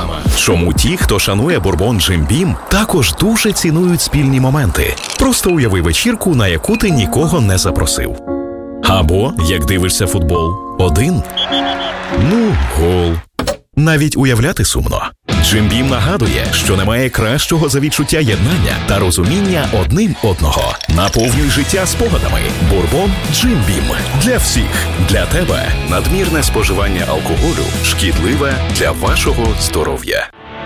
Чому ті, хто шанує бурбон Jim Beam, також дуже цінують спільні моменти. Просто уяви вечірку, на яку ти нікого не запросив. Або, як дивишся футбол, один. Гол. Навіть уявляти сумно. Jim Beam нагадує, що немає кращого за відчуття єднання та розуміння одним одного. Наповнюй життя спогадами. Бурбон Jim Beam. Для всіх. Для тебе. Надмірне споживання алкоголю шкідливе для вашого здоров'я.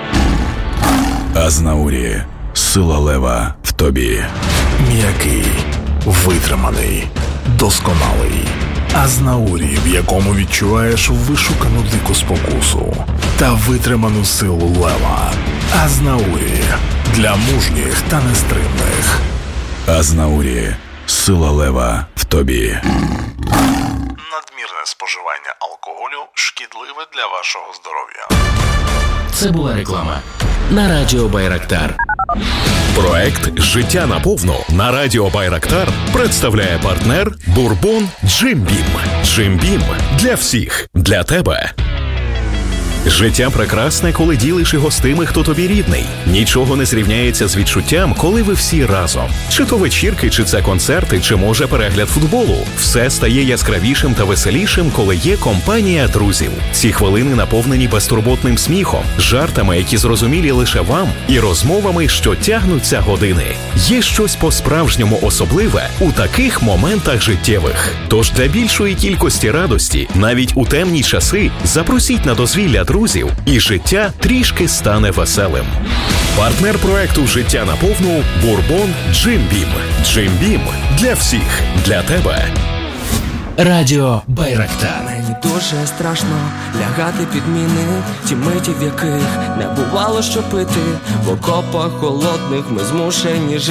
Азнаурі. Сила лева в тобі. М'який. Витриманий. Досконалий. Азнаурі, в якому відчуваєш вишукану дику спокусу та витриману силу лева. Азнаурі. Для мужніх та нестримних. Азнаурі. Сила лева в тобі. Надмірне споживання алкоголю шкідливе для вашого здоров'я. Це була реклама на радіо Байрактар. Проект «Життя наповну» на радіо Байрактар представляє партнер бурбон Jim Beam. Jim Beam для всіх. Для тебе. Життя прекрасне, коли ділиш його з тими, хто тобі рідний. Нічого не зрівняється з відчуттям, коли ви всі разом. Чи то вечірки, чи це концерти, чи може перегляд футболу. Все стає яскравішим та веселішим, коли є компанія друзів. Ці хвилини наповнені безтурботним сміхом, жартами, які зрозумілі лише вам, і розмовами, що тягнуться години. Є щось по-справжньому особливе у таких моментах життєвих. Тож для більшої кількості радості, навіть у темні часи, запросіть на дозвілля друзів, і життя трішки стане веселим. Партнер проекту «Життя наповну» – бурбон Jim Beam. Jim Beam для всіх. Для тебе. Радіо Байрактар. Мені дуже страшно лягати під міни, ті миті, в яких не бувало що пити. В окопах холодних ми змушені жити.